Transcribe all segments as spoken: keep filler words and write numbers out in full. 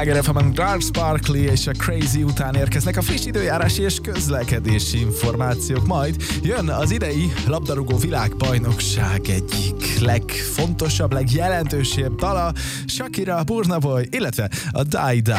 Sláger ef em-en Garth Barkley és a Crazy után érkeznek a friss időjárási és közlekedési információk, majd jön az idei labdarúgó világbajnokság egyik legfontosabb, legjelentősebb dala, Shakira, Burna Boy, illetve a Die Die.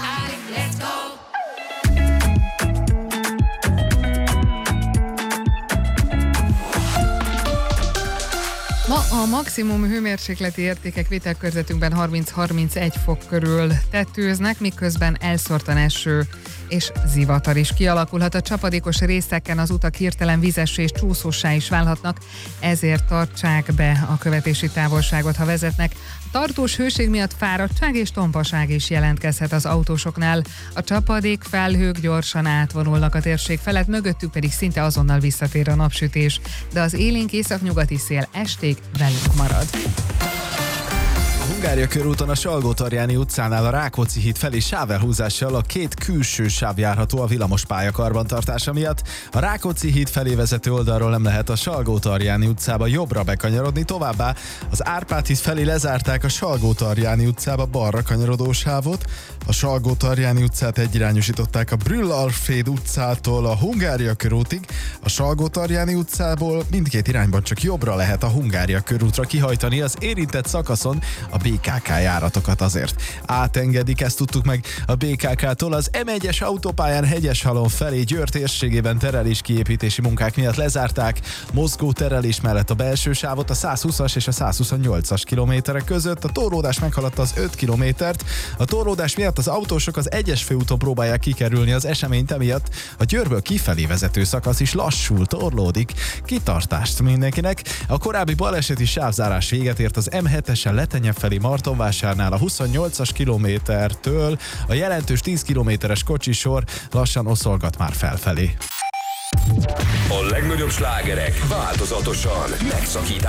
Ma a maximum hőmérsékleti értékek vételkörzetünkben harminc-harmincegy fok körül tetőznek, miközben elszórtan eső és zivatar is kialakulhat. A csapadékos részeken az utak hirtelen vízessé és csúszóssá is válhatnak, ezért tartsák be a követési távolságot, ha vezetnek. A tartós hőség miatt fáradtság és tompaság is jelentkezhet az autósoknál. A csapadék felhők gyorsan átvonulnak a térség felett, mögöttük pedig szinte azonnal visszatér a napsütés, de az élénk északnyugati szél estig velünk marad. A Hungária körúton a Salgótarjáni utcánál a Rákóczi híd felé sávelhúzással a két külső sáv járható a villamospálya karbantartása miatt. A Rákóczi híd felé vezető oldalról nem lehet a Salgótarjáni utcába jobbra bekanyarodni, továbbá az Árpád híd felé lezárták a Salgótarjáni utcába balra kanyarodó sávot, a Salgótarjáni utcát egyirányosították a Brühl-Alfréd utcától a Hungária körútig, a Salgótarjáni utcából mindkét irányban csak jobbra lehet a Hungária körútra kihajtani, az érintett szakaszon a bé ká ká járatokat azért átengedik, ezt tudtuk meg a bé ká ká-tól. Az em egyes autópályán Hegyeshalom felé Győr térségében terelés kiépítési munkák miatt lezárták mozgó terelés mellett a belső sávot a százhúszas és a százhuszonnyolcas kilométerek között. A torlódás meghaladta az öt kilométert. A torlódás miatt az autósok az egyes főúton próbálják kikerülni az eseményt, emiatt a Győrből kifelé vezető szakasz is lassul, torlódik. Kitartást mindenkinek. A korábbi baleseti sávzárás véget ért az em hetesen Letenye felé Martonvásárnál a huszonnyolcas kilométertől, a jelentős tíz kilométeres kocsisor lassan oszolgat már felfelé. A legnagyobb slágerek változatosan megszakítás.